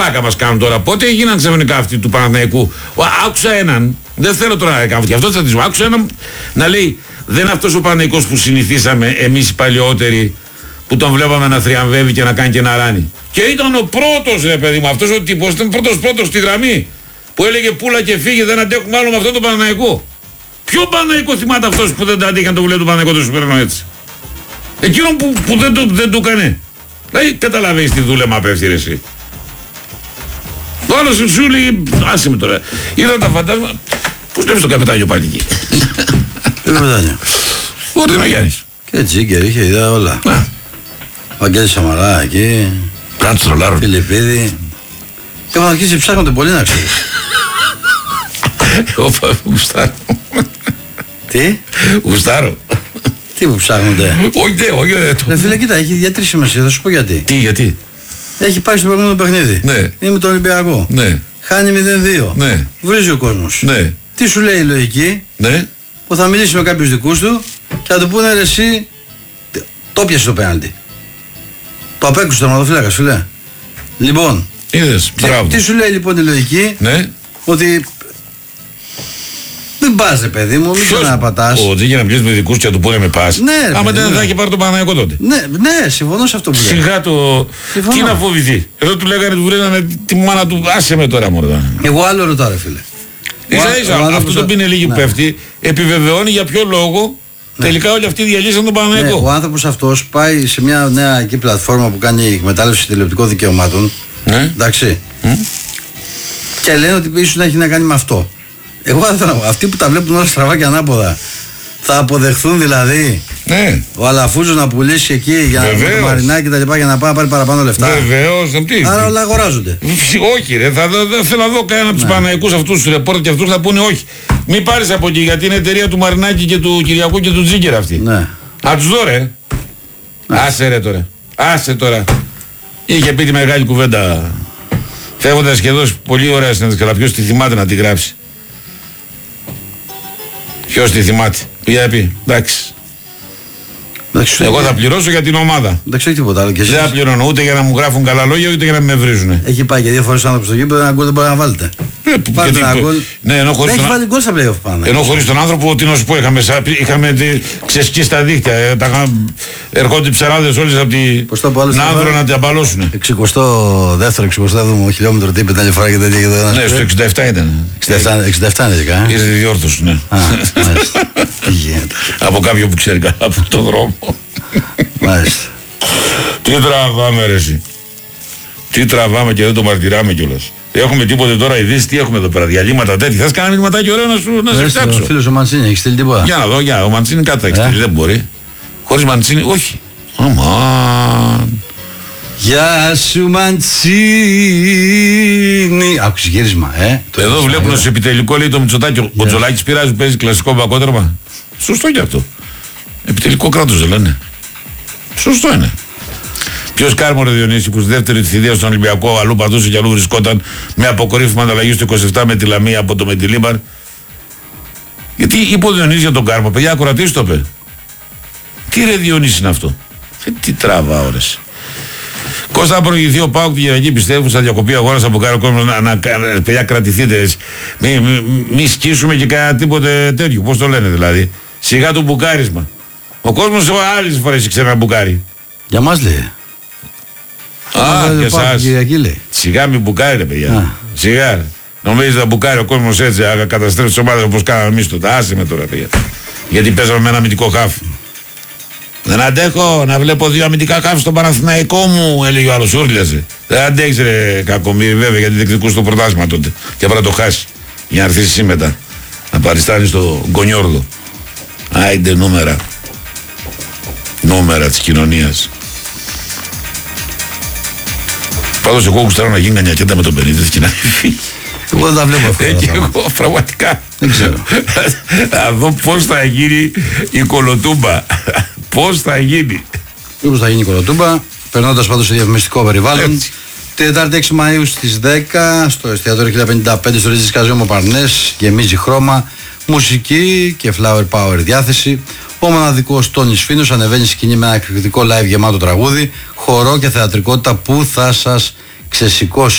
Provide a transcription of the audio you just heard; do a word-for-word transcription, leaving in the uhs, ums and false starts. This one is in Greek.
πλάκα μας κάνουν τώρα. Πότε έγιναν ξαφνικά αυτοί του Παναθηναϊκού? Άκουσα έναν, δεν θέλω τώρα να κάνω αυτό, θα τη πω. Άκουσα έναν να λέει, δεν είναι αυτός ο Παναθηναϊκός που συνηθίσαμε εμείς οι παλιότεροι, που τον βλέπαμε να θριαμβεύει και να κάνει και να ράνει. Και ήταν ο πρώτος, ρε παιδί μου, αυτός ο τύπος, ήταν πρώτος πρώτος στη γραμμή. Που έλεγε πούλα και φύγε, δεν αντέχουμε άλλο με αυτό το Παναθηναϊκό. Ποιο Παναθηναϊκό θυμάται αυτός που δεν τα αντίχαν το βιβλίο του Παναθηναϊκού, το σου παίρνω έτσι? Εκείνον που, που δεν, το, δεν το έκανε. Δηλαδή καταλαβαίνεις τι δούλεμα πέφτει ρε εσύ. Το άλλο σου λέει, άσε με τώρα. Είδα τα φαντάσματα. Πώς βλέπεις τον καπετάνιο πάλι εκεί? Ποιο καπετάνιο? Ό,τι είναι ο Γιάννης. Και Τζίγκερ είχε, είδα όλα. Βαγγέλης Σαμαρά εκεί. Κάτσε τρολάρω. Φιλιππίδη. Έχουν αρχίσει ψάχνονται πολύ να ξέρεις. Εγώ γουστάρω. Τι? Γουστάρω. Τι που ψάχνονται? Όχι, δεν, όχι. Ρε φίλε, κοίτα, έχει ιδιαίτερη σημασία, θα σου πω γιατί. Τι, γιατί? Έχει πάει στο προηγούμενο παιχνίδι. Ναι. Είναι με τον Ολυμπιακό. Ναι. Χάνει μηδέν δύο. Ναι. Βρίζει ο κόσμος. Ναι. Τι σου λέει η λογική? Ναι. Που θα μιλήσει με κάποιους δικούς του και θα του πούνε, ρε εσύ, το πιασε το πέναλτι. Το απέκρουσε το τερματοφύλακας, φίλε. Λοιπόν, είδες, μπράβο. Τι σου λέει λοιπόν η λογική? Ναι. Ότι δεν πας, ρε παιδί μου, μην τον απατάς. Ο Τζίγκερ να μιλήσει με δικούς και να του πούνε με πας. Ναι, ρε, άμα δεν ναι. θα είχε πάρει τον Παναθηναϊκό τότε. Ναι, ναι, συμφωνώ σε αυτό που λέει. Σιγά το. Συμφωνώ. Τι να φοβηθεί. Εδώ του λέγανε, του βρήκανε τη μάνα του. Άσε με τώρα, μωρά. Εγώ άλλο ρωτάω, ρε φίλε. Ίσα ίσα, αυτό το πινελίκι που πέφτει επιβεβαιώνει για ποιο λόγο ναι. τελικά όλοι αυτοί διαλύσαν τον Παναθηναϊκό. Ναι, ο άνθρωπος αυτός πάει σε μια νέα εκεί πλατφόρμα που κάνει εκμετάλλευση τηλεοπτικών δικαιωμάτων. Ναι. Εντάξει. Mm. Και λένε ότι ίσως να έχει να κάνει με αυτό. Εγώ αυτοί που τα βλέπουν όλα στραβά και ανάποδα θα αποδεχθούν δηλαδή ναι. ο Αλαφούζος να πουλήσει εκεί για Βεβαίως. να το μαρινάκι και τα λοιπά για να πάει να πάρει παραπάνω λεφτά? Βεβαίως. Άρα όλα αγοράζονται. Όχι, ρε, θα, θα, θέλω να δω κανένα από τους Παναθηναϊκούς αυτούς τους ρεπόρτερ και αυτούς θα πούνε όχι. Μην πάρεις από εκεί γιατί είναι εταιρεία του Μαρινάκη και του Κυριακού και του Τζίγκερ αυτή. Ναι. Α τους δω, ρε. Ναι. Άσε ρε τώρα. Άσε τώρα. Είχε πει τη μεγάλη κουβέντα. Φεύγοντας και εδώ πολύ ωραία συνέντευξη, αλλά ποιος τη θυμάται να τη γράψει? Ποιος τη θυμάται? Πήγα πει, εντάξει. Εντάξει, εγώ θα πληρώσω για την ομάδα. Εντάξει, όχι τίποτα άλλο. Δεν θα πληρώνω ούτε για να μου γράφουν καλά λόγια ούτε για να με βρίζουνε. Έχει πάει και δύο φορές ο άνθρωπος στο γήπεδο, ένα γκολ δεν μπορεί να βάλετε. Ε, Βάλτε ένα γκολ. Ναι, ενώ χωρίς δεν τον... έχει βάλει γκολ στα play-off πάνω. Ενώ χωρίς τον άνθρωπο, τι να σου πω, είχαμε, είχαμε ξεσκίσει τα δίχτυα. Ε, τα είχα... Ερχόνται οι ψεράδες όλες από την Ναύρο να την απαλώσουν. εξηκοστό δεύτερο, εξηκοστό έβδομο χιλιόμετρο τι είπε την άλλη φορά και τέτοια. Ναι, στο εξήντα επτά ήταν. εξήντα επτά είναι ειδικά. Ήρθε τη διόρθωση, ναι. Τι γίνεται? Από κάποιον που ξέρει καλά από τον δρόμο. Μάλιστα. Τι τραβάμε ρε εσύ? Τι τραβάμε και δεν το μαρτυράμε κιόλας. Έχουμε τίποτε τώρα ειδήσεις, τι έχουμε εδώ πέρα? Διαλύματα τέτοια. Θα σου κάνω μηνυματάκι ωραίο να σου να σε φτιάξω. Ο φίλος ο Μαντσίνη έχει στείλει τίποτα? Για να δω, για ο Μαντσίνη κάτι θα έχει στείλει, δεν μπορεί. Χωρίς Μαντσίνη, όχι. Αμάν. Γεια σου Μαντσίνη. Άκουσε γύρισμα, ε. Εδώ βλέπουν στο επιτελικό λέει το Μητσοτάκη. Ο Τζολάκης πειράζει, παίζει κλασικό μπακότρεμα. Σωστό κι αυτό. Επιτελικό κράτος δεν λένε. Σωστό είναι. Ποιος Κάρμο ρε Διονύση που στη δεύτερη θητεία στον Ολυμπιακό αλλού πατούσε και αλλού βρισκόταν με αποκορύφημα ανταλλαγή στο είκοσι επτά με τη Λαμία από το Μεντιλίμπαρ? Γιατί είπε ο Διονύσης για τον Κάρμο, παιδιά ακροατής το είπε. Τι ρε Διονύση είναι αυτό? Ε, τι τράβα ώρες. Κώστα θα προηγηθεί ο ΠΑΟΚ τη Κυριακή, πιστεύουν θα διακοπεί αγώνας από κάτω κόσμο να, να, να παιδιά κρατηθείτε. Μη, μη, μη σκίσουμε και κανένα τίποτε τέτοιο. Πώς το λένε δηλαδή? Σιγά το μπουκάρισμα. Ο κόσμος άλλες φορές ήξερε να μπουκάρει. Για μας λέει. Α, και εσάς. Σιγά μην μπουκάρει ρε παιδιά. Α. Σιγά. Νομίζετε να μπουκάρει ο κόσμος έτσι, να καταστρέψει τις ομάδες όπως κάναμε εμείς τότε. Άσε με τώρα παιδιά. Γιατί παίζαμε με ένα αμυντικό χάφ. Δεν αντέχω να βλέπω δύο αμυντικά χάφ στον Παναθηναϊκό μου, έλεγε ο άλλος, ούρλιαζε. Δεν αντέχεις ρε κακομοίρη βέβαια γιατί διεκδικούς το πρωτάθλημα τότε. Και πρέπει να το χάσει. Για να έρθεις εσύ μετά. Να παριστάνεις το γκονιόρδο. Άιντε νούμερα. Νούμερα της κοινωνίας. Πάντως εγώ γουστάρω να γίνει κανιακέτα με τον Πενίτες και να φύγει. Εγώ δεν τα βλέπω αυτά. Ε, και εγώ πραγματικά. Δεν ξέρω. Να δω πώς θα γίνει η κολοτούμπα. Πώς θα γίνει. Πώς θα γίνει η κολοτούμπα. Περνώντας πάντως σε διαφημιστικό περιβάλλον. Τετάρτη έξι Μαΐου στις δέκα στο εστιατόριο χίλια πενήντα πέντε στο Ρίζης Καζιόμο Παρνές. Γεμίζει χρώμα. Μουσική και flower power διάθεση. Ο μοναδικός Τόνις Φίνος ανεβαίνει σκηνή με ένα εκρηκτικό live γεμάτο τραγούδι, χορό και θεατρικότητα που θα σας ξεσηκώσει.